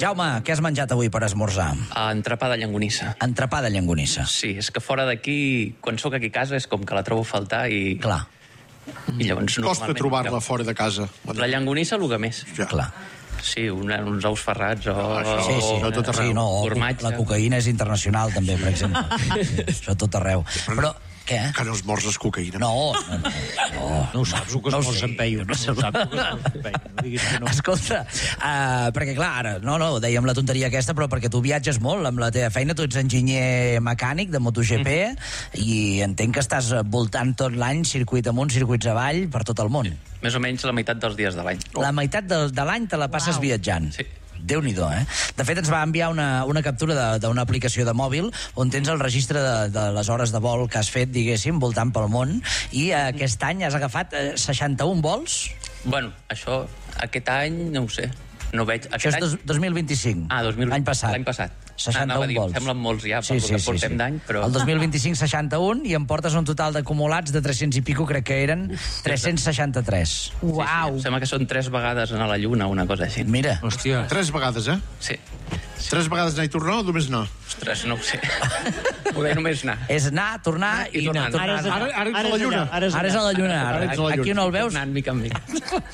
Jaume, què has menjat avui per esmorzar? Entrepà de llonganissa. Entrepà de llonganissa. Sí, és que fora d'aquí, quan sóc aquí a casa, és com que la trobo a faltar i... Clar. I llavors, Costa trobar-la fora de casa. La llonganissa, el que més. Ja. Clar. Sí, uns ous ferrats o... Sí, a tot arreu. sí, no, Formatge. la cocaïna és internacional també, per exemple. Això a tot arreu. Però, què? Que no esmorzes cocaïna. No. No ho saps, el que No ho es sé. molt s'empeia. No ho saps, el que es molt s'empeia. No diguis que no. Escolta, perquè clar, ara, no, dèiem la tonteria aquesta, però perquè tu viatges molt amb la teva feina, tu ets enginyer mecànic de MotoGP i entenc que estàs voltant tot l'any circuit amunt, circuits avall, per tot el món. Més o menys la meitat dels dies de l'any. La meitat de l'any te la passes viatjant. Sí. Déu-n'hi-do, eh? De fet, ens va enviar una captura d'una aplicació de mòbil on tens el registre de les hores de vol que has fet, diguéssim, voltant pel món, i aquest any has agafat 61 vols. Bueno, això, aquest any, no ho sé. No veig... Això Aquest és 2025. Ah, 2020. L'any passat. L'any passat. 61 vols. Semblen molts ja, pel que portem d'any, però... El 2025, 61, i em portes un total d'acumulats de 300 i pico, crec que eren 363. Uau! Sí, sembla que són 3 vegades anar a la Lluna, una cosa així. Mira. Hòstia. 3 vegades, eh? Sí. 3 vegades anar i tornar o només no? Ostres, no ho sé. Poder només anar. És anar, tornar i tornar. tornar. Ara ets a la Lluna. Ara és a la Lluna. Ara ets a la Lluna. Aquí on el veus? Anant mica en mica.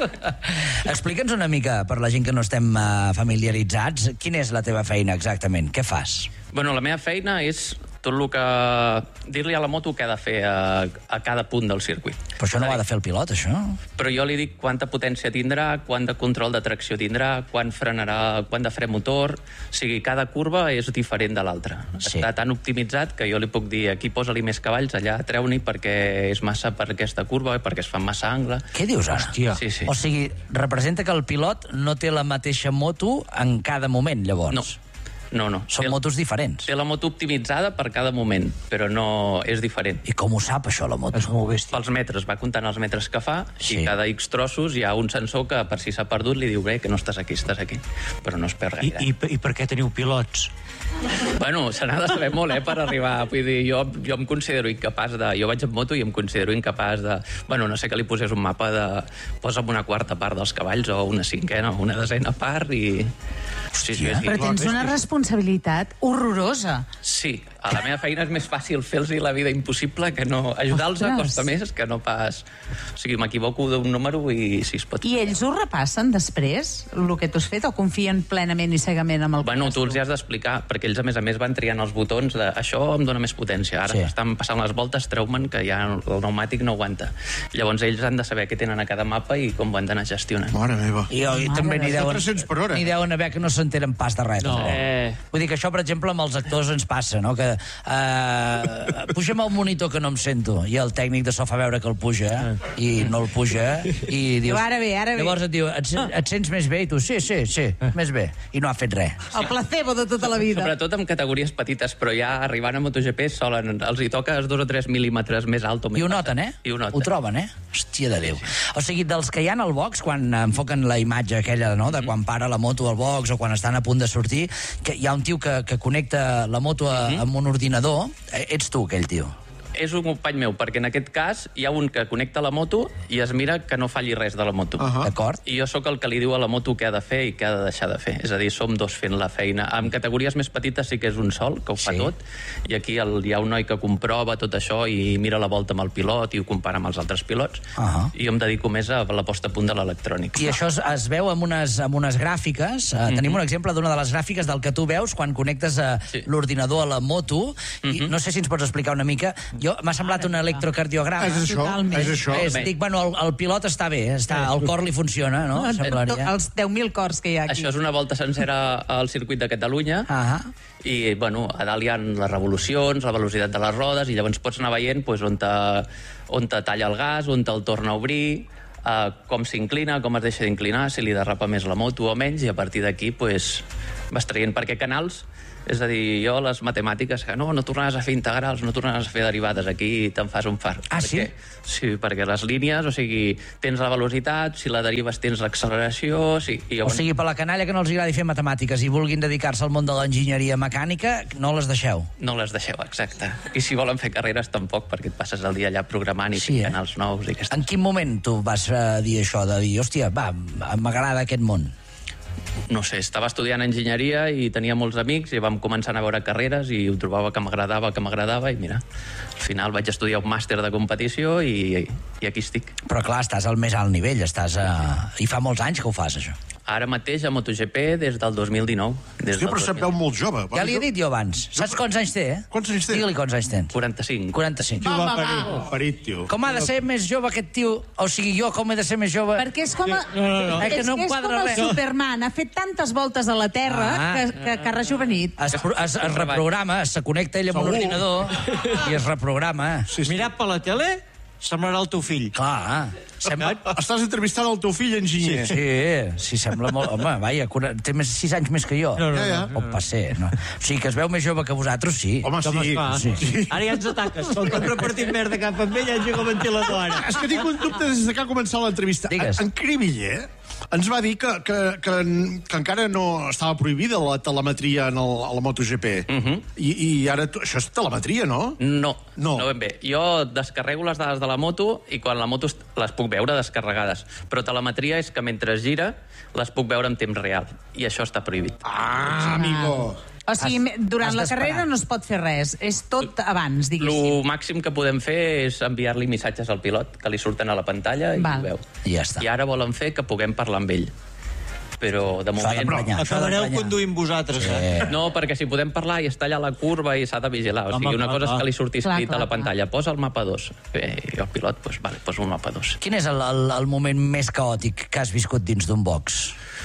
Explica'ns una mica, per la gent que no estem familiaritzats, quina és la teva feina exactament? Què fas? Bueno, la meva feina és tot el que... dir-li a la moto què ha de fer a cada punt del circuit. Però això no ho ha de fer el pilot, això? Però jo li dic quanta potència tindrà, quant de control de tracció tindrà, quan frenarà, quan de fre motor... O sigui, cada curva és diferent de l'altra. Sí. Està tan optimitzat que jo li puc dir aquí posa-li més cavalls, allà treu-n'hi perquè és massa per aquesta curva, perquè es fa massa angle. Què dius ara? Hòstia. Sí, sí. O sigui, representa que el pilot no té la mateixa moto en cada moment, llavors? No. Són motos diferents. Té la moto optimitzada per cada moment, però no és diferent. I com ho sap, això, la moto? És molt bèstia. Pels metres, va comptant els metres que fa, Sí. i cada X trossos hi ha un sensor que, per si s'ha perdut, li diu, bé, que no estàs aquí, però no es perd gaire. I per què teniu pilots? Bueno, se n'ha de saber molt, per arribar. Vull dir, jo em considero incapaç de... Jo vaig amb moto i em considero incapaç de... Bueno, no sé que li posés un mapa de... Posa'm una quarta part dels cavalls o una cinquena o una desena part i... Sí, Però tens una responsabilitat horrorosa. Sí, a la meva feina és més fàcil fer-los la vida impossible que no... Ajudar-los Ostres. costa més que no pas... O sigui, m'equivoco d'un número i si es pot... I ells ho repassen després, el que tu has fet, o confien plenament i cegament amb el Bueno, que tu fas els hi has d'explicar, perquè ells, a més, van triant els botons de això em dona més potència. Ara Sí. estan passant les voltes, treu-me'n, que ja el pneumàtic no aguanta. Llavors ells han de saber què tenen a cada mapa i com ho han d'anar gestionant. Mare meva. I també n'hi deuen... 300 per hora. N'hi deuen haver que no s'enteren pas de res. No. Vull dir que això, per exemple, amb els actors ens passa, no? Que pugem el monitor que no em sento, i el tècnic de so fa veure que el puja, i no el puja, i dius... Diu, ara bé. Llavors et diu, et sents més bé? I tu, sí, més bé. I no ha fet res. El placebo de tota la vida. Sobretot en categories petites, però ja arribant a MotoGP els hi toca 2 o 3 mil·límetres més alt o més I ho baix. noten, eh? I ho noten. Ho troben, eh? Hòstia de Déu. O sigui, dels que hi ha al box, quan enfoquen la imatge aquella, no?, de quan para la moto al box o quan estan a punt de sortir, que hi ha un tio que connecta la moto amb un ordinador. Ets tu, aquell tio. És un company meu, perquè en aquest cas hi ha un que connecta la moto i es mira que no falli res de la moto. D'acord? I jo sóc el que li diu a la moto què ha de fer i què ha de deixar de fer. És a dir, som 2 fent la feina. En categories més petites sí que és un sol, que ho fa Sí. tot, i aquí hi ha un noi que comprova tot això i mira la volta amb el pilot i ho compara amb els altres pilots. I jo em dedico més a la posta a punt de l'electrònic. I això es veu amb unes gràfiques. Tenim un exemple d'una de les gràfiques del que tu veus quan connectes Sí. l'ordinador a la moto. I no sé si ens pots explicar una mica. M'ha semblat un electrocardiograma. És això, Totalment. és això. Dic, bueno, el pilot està bé, el cor li funciona, no? Semblaria. Els 10.000 cors que hi ha aquí. Això és una volta sencera al circuit de Catalunya. I, bueno, a dalt hi ha les revolucions, la velocitat de les rodes, i llavors pots anar veient pues, on te talla el gas, on te'l torna a obrir, com s'inclina, com es deixa d'inclinar, si li derrapa més la moto o menys, i a partir d'aquí pues, vas traient per què canals. És a dir, jo les matemàtiques, que no tornaràs a fer integrals, no tornaràs a fer derivades, aquí te'n fas un far. Ah, sí? Sí, perquè les línies, o sigui, tens la velocitat, si la derives tens l'acceleració... Sí, i O sigui, per la canalla que no els agradi fer matemàtiques i vulguin dedicar-se al món de l'enginyeria mecànica, no les deixeu. No les deixeu, exacte. I si volen fer carreres, tampoc, perquè et passes el dia allà programant i fent canals nous. I En quin moment tu vas dir això, de dir, hòstia, va, m'agrada aquest món? no sé, estava estudiant enginyeria i tenia molts amics i vam començar a veure carreres i ho trobava que m'agradava i mira, al final vaig estudiar un màster de competició i aquí estic. Però clar, estàs al més alt nivell, i fa molts anys que ho fas, això. Ara mateix a MotoGP des del 2019. Hòstia, però se't veu molt jove. Ja li he dit jo abans. Saps quants anys té, Quants anys té? Digue-li quants anys tens. 45. 45. Parit, tio. Com ha de ser més jove aquest tio? O sigui, jo com he de ser més jove? Perquè és com, que no em és quadra com el res. Superman. Ha fet tantes voltes a la Terra que ha rejuvenit. Es reprograma, se connecta ell amb un ordinador i es reprograma. Mirat per la tele, semblarà el teu fill. Clar, sembla... Estàs entrevistant el teu fill enginyer. Sí, sembla molt... Home, vaja, té 6 anys més que jo. Ja. O passer, no? O sigui, que es veu més jove que vosaltres, sí. Home, sí. Ara ja ens ataques. Com que hem repartit merda cap amb ell, ja engega el ventilador ara. És que tinc un dubte des que ha començat l'entrevista. Digues. En Cribiller ens va dir que encara no estava prohibida la telemetria a la MotoGP. I ara això és telemetria, no? No ben bé. Jo descarrego les dades de la moto i quan la moto les puc veure descarregades. Però telemetria és que mentre gira les puc veure en temps real. I això està prohibit. Amigo. O sigui, durant la carrera no es pot fer res. És tot abans, diguéssim. El màxim que podem fer és enviar-li missatges al pilot, que li surten a la pantalla i ho veu. I ja està. I ara volen fer que puguem parlar amb ell. Però de moment... Acabareu conduint vosaltres, No, perquè si podem parlar i està allà a la curva i s'ha de vigilar. O sigui, una cosa és que li surti escrit a la pantalla. Posa el mapa 2. I el pilot, doncs, vale, posa el mapa 2. Quin és el moment més caòtic que has viscut dins d'un box?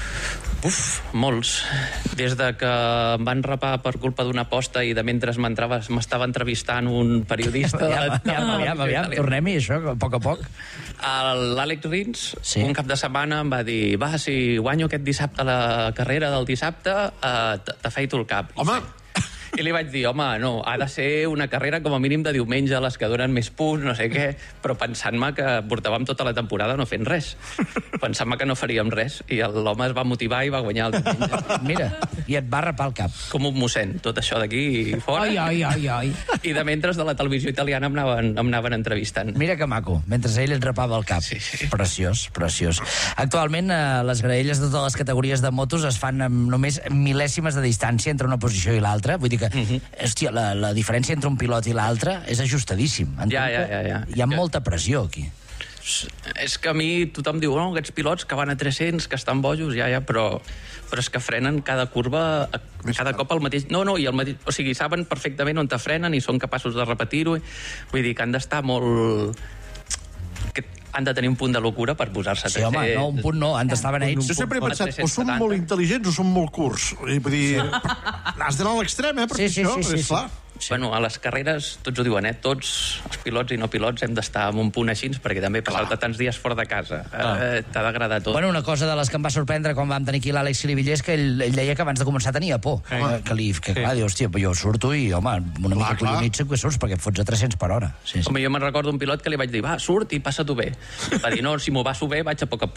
Molts. Des de que em van rapar per culpa d'una aposta i de mentre m'estava entrevistant un periodista... Aviam, tornem-hi, això, a poc. L'Àlex Rins, un cap de setmana, em va dir si guanyo aquest dissabte la carrera del dissabte, t'afeito el cap. Home! I li vaig dir, home, no, ha de ser una carrera com a mínim de diumenge, les que donen més punts, no sé què, però pensant-me que portàvem tota la temporada no fent res. Pensant-me que no faríem res. I l'home es va motivar i va guanyar el diumenge. Mira, i et va rapar el cap. Com un mossèn, tot això d'aquí fora. Ai. I de mentre de la televisió italiana em anaven entrevistant. Mira que maco, mentre ell et rapava el cap. Sí. Preciós. Actualment, les graelles de totes les categories de motos es fan amb només mil·lèsimes de distància entre una posició i l'altra. Vull dir que, hòstia, la diferència entre un pilot i l'altre és ajustadíssim. Ja. Hi ha molta pressió aquí. És que a mi tothom diu, aquests pilots que van a 300, que estan bojos, però és que frenen cada curva, cada cop el mateix... No, i el mateix... O sigui, saben perfectament on te frenen i són capaços de repetir-ho. Vull dir que han d'estar molt... que han de tenir un punt de locura per posar-se a 300. Sí, home, no, un punt no, han d'estar beneïts. Jo sempre he pensat, o són molt intel·ligents o són molt curts. Vull dir, has d'anar a l'extrem, perquè això és clar. Bueno, a les carreres, tots ho diuen, tots els pilots i no pilots hem d'estar en un punt així, perquè també passar-te tants dies fora de casa. T'ha d'agradar tot. Bueno, una cosa de les que em va sorprendre quan vam tenir aquí l'Àlex Cribiller és que ell deia que abans de començar tenia por. Que clar, diu, hòstia, jo surto i, home, una mica collonit que surts perquè et fots a 300 per hora. Sí. Home, jo me'n recordo un pilot que li vaig dir, surt i passa-t'ho bé. Va dir, no, si m'ho passo bé, vaig a poc.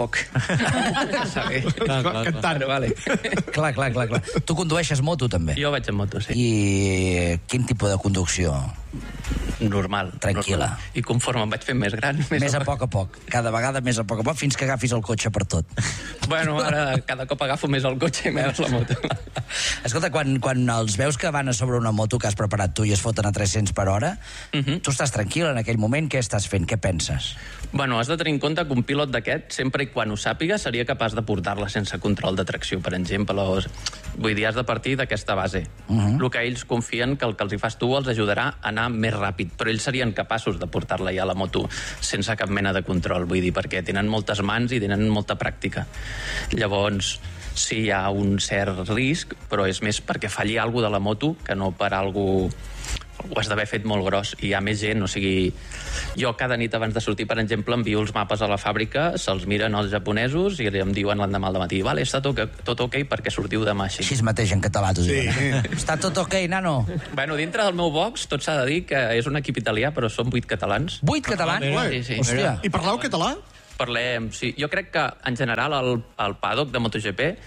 Cantant. Vale. Clar. Tu condueixes moto, també? Jo vaig en moto, sí. I quin tipus de conducció? Normal. Tranquil·la. I conforme em vaig fent més gran... Més a poc, cada vegada més a poc, fins que agafis el cotxe per tot. Bueno, ara cada cop agafo més el cotxe i menys la moto. Escolta, quan els veus que van a sobre una moto que has preparat tu i es foten a 300 per hora, tu estàs tranquil en aquell moment, què estàs fent? Què penses? Bueno, has de tenir en compte que un pilot d'aquest, sempre i quan ho sàpiga, seria capaç de portar-la sense control de tracció, per exemple. Vull dir, has de partir d'aquesta base. El que ells confien que el que els hi fas tu els ajudarà a anar més ràpid, però ells serien capaços de portar-la ja a la moto sense cap mena de control, vull dir, perquè tenen moltes mans i tenen molta pràctica. Llavors, sí, hi ha un cert risc, però és més perquè falli alguna de la moto que no per alguna ho has d'haver fet molt gros i hi ha més gent, o sigui, jo cada nit abans de sortir, per exemple, envio els mapes a la fàbrica, se'ls miren els japonesos i em diuen l'endemà al matí, vale, està tot ok perquè sortiu demà així. Així mateix en català t'ho diuen. Està tot ok, nano? Bueno, dintre del meu box tot s'ha de dir que és un equip italià, però som 8 catalans. 8 catalans? Sí. Hòstia. I parleu català? Parlem, sí. Jo crec que, en general, al paddock de MotoGP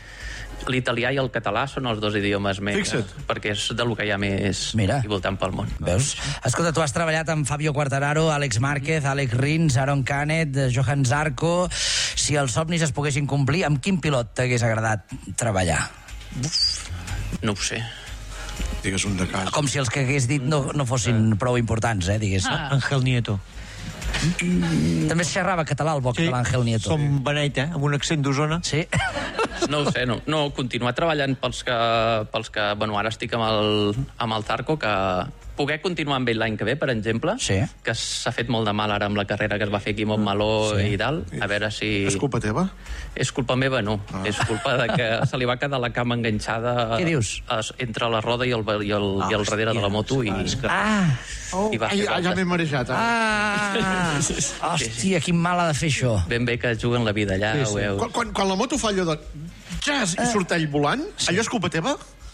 L'italià i el català són els dos idiomes més... Fixa't. Perquè és del que hi ha més i voltant pel món. Veus? Escolta, tu has treballat amb Fabio Quartararo, Àlex Márquez, Alex Rins, Aaron Canet, Johan Zarco... Si els somnis es poguessin complir, amb quin pilot t'hagués agradat treballar? No ho sé. Digues un de cas. Com si els que hagués dit no fossin prou importants, digués. Ángel Nieto. També es xerrava català al box de l'Àngel Nieto. Com beneit, amb un accent d'Osona. Sí. No ho sé, no. Continuar treballant pels que bueno, ara estic amb el Zarco, que poder continuar amb ell l'any que ve, per exemple, que s'ha fet molt de mal ara amb la carrera que es va fer aquí a Montmeló i tal, a veure si... És culpa teva? És culpa meva, no. És culpa de que se li va quedar la cama enganxada... Què dius? Entre la roda i el darrere de la moto i... I va fer ja m'he marejat. Hòstia, quin mal ha de fer això. Ben bé que juguen la vida allà, ho veus. Quan la moto fa allò de... Jazz i surt ell volant, allò és culpa teva?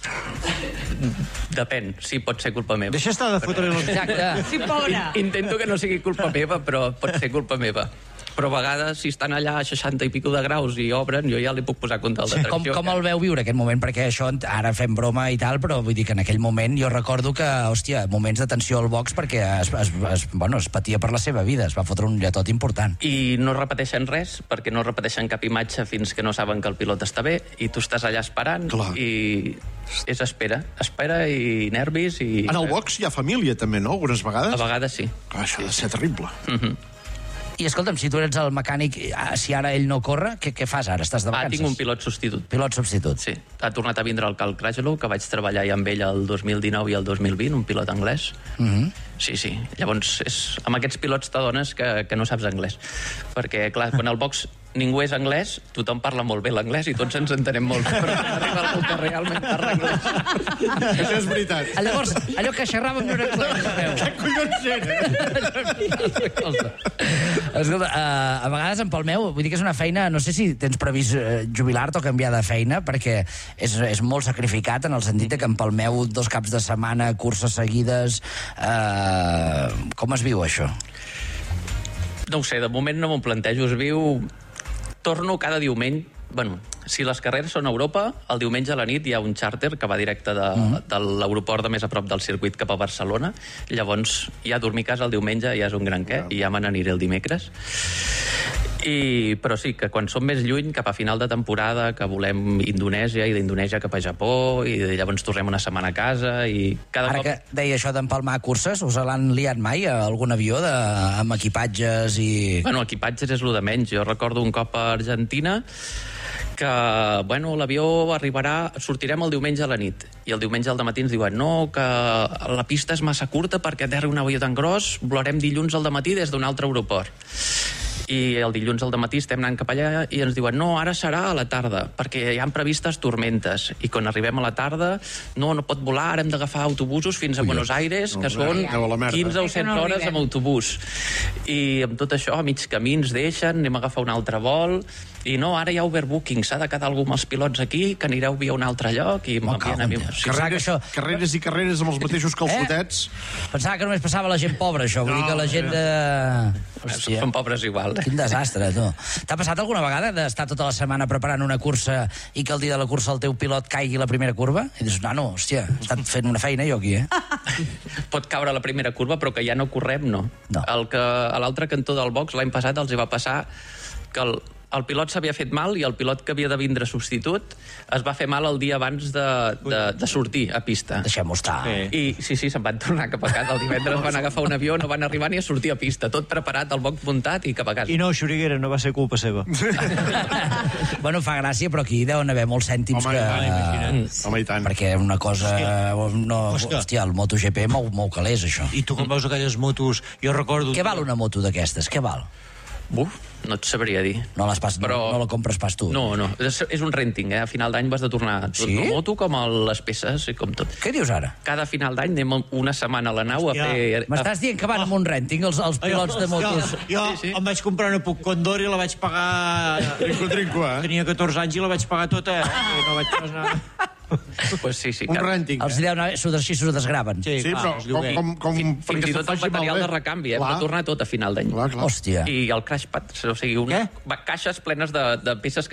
Depèn, sí, pot ser culpa meva. Deixa estar de fotre los... Exacte. Sí, pobra. Intento que no sigui culpa meva, però pot ser culpa meva. Però a vegades, si estan allà a 60 i pico de graus i obren, jo ja li puc posar control de tracció. Com el veu viure, aquest moment? Perquè això, ara fem broma i tal, però vull dir que en aquell moment jo recordo que, hòstia, moments de tensió al box perquè es patia per la seva vida, es va fotre un lletot important. I no repeteixen res, perquè no repeteixen cap imatge fins que no saben que el pilot està bé, i tu estàs allà esperant, i és espera i nervis. I... En el box hi ha família, també, no? Algunes vegades? A vegades sí. Clar, això ha de ser terrible. I escolta'm, si tu ets el mecànic, si ara ell no corre, què fas ara? Estàs de vacances? Tinc un pilot substitut. Pilot substitut. Sí. Ha tornat a vindre el Cal Crutchlow, que vaig treballar amb ell el 2019 i el 2020, un pilot anglès. Sí. Llavors, amb aquests pilots t'adones que no saps anglès. Perquè, clar, quan al box ningú és anglès, tothom parla molt bé l'anglès i tots ens entenem molt bé, però quan arriba algú que realment parla anglès... Això és veritat. Llavors, allò que xerràvem no era anglès. Què collons era? Escolta, a vegades en Palmeu, vull dir que és una feina, no sé si tens previst jubilar-te o canviar de feina, perquè és molt sacrificat en el sentit que en Palmeu 2 caps de setmana, curses seguides... Com es viu això? No ho sé, de moment no m'ho plantejo, es viu... Torno cada diumenge... Bueno, si les carreres són a Europa, el diumenge a la nit hi ha un xàrter que va directe de l'aeroport de més a prop del circuit cap a Barcelona. Llavors, ja dormir a casa el diumenge ja és un gran què, i ja me n'aniré el dimecres. Però sí, que quan som més lluny, cap a final de temporada, que volem Indonèsia, i d'Indonèsia cap a Japó, i llavors tornem una setmana a casa, i cada cop... Ara que deia això d'empalmar curses, us l'han liat mai a algun avió amb equipatges i... Bueno, equipatges és lo de menys. Jo recordo un cop a Argentina que, bueno, l'avió sortirem el diumenge a la nit, i el diumenge al dematí ens diuen no, que la pista és massa curta perquè aterri un avió tan gros, volarem dilluns al dematí des d'un altre aeroport. I el dilluns al dematí estem anant cap allà i ens diuen no, ara serà a la tarda, perquè hi han previstes tormentes, i quan arribem a la tarda no pot volar, ara hem d'agafar autobusos fins a Buenos Aires, que són 15 o 16 hores amb autobús, i amb tot això a mig camí ens deixen, anem a agafar un altre vol, i no, ara hi ha overbooking, s'ha de quedar algú amb els pilots aquí, que anireu via un altre lloc, i carreres i carreres amb els mateixos calçotets. Pensava que només passava a la gent pobra, això, vull dir que la gent de... Són pobres igual. Quin desastre, tu. T'ha passat alguna vegada d'estar tota la setmana preparant una cursa i que el dia de la cursa el teu pilot caigui la primera curva? I dius, no, hòstia, he estat fent una feina jo aquí, Pot caure la primera curva, però que ja no correm, no. A l'altre cantó del box, l'any passat els hi va passar que el pilot s'havia fet mal i el pilot que havia de vindre substitut es va fer mal el dia abans de sortir a pista. Deixem-ho estar. I sí, se'n van tornar cap a casa. El divendres van agafar un avió, no van arribar ni a sortir a pista. Tot preparat, el box muntat i cap a casa. I no, Xuriguera, no va ser culpa seva. Bueno, fa gràcia, però aquí deuen haver molts cèntims Home, i tant. Perquè una cosa... Hòstia, el MotoGP mou calés, això. I tu com veus aquelles motos... Jo recordo... Què val una moto d'aquestes? Què val? No et sabria dir. No la compres pas tu? No. És un renting, A final d'any vas de tornar tant la moto com les peces i com tot. Què dius ara? Cada final d'any anem una setmana a la nau a fer... M'estàs dient que van amb un renting, els pilots de motos? Jo em vaig comprar una Puc Condor i la vaig pagar... Trinco, Tenia 14 anys i la vaig pagar tota, no vaig passar... Pues sí, un renting. Els deu anar, així s'ho desgraven. Sí, però fins i tot el material de recanvi, va tornar tot a final d'any. Hòstia. I el crash pad, o sigui, caixes plenes de peces que